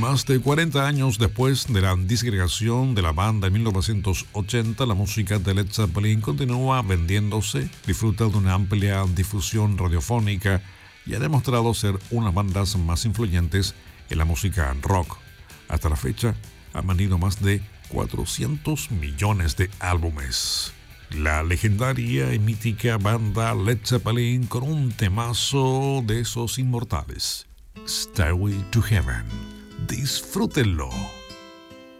Más de 40 años después de la disgregación de la banda en 1980, la música de Led Zeppelin continúa vendiéndose, disfruta de una amplia difusión radiofónica y ha demostrado ser una de las bandas más influyentes en la música rock. Hasta la fecha, han vendido más de 400 millones de álbumes. La legendaria y mítica banda Led Zeppelin con un temazo de esos inmortales, Stairway to Heaven. Disfrútenlo.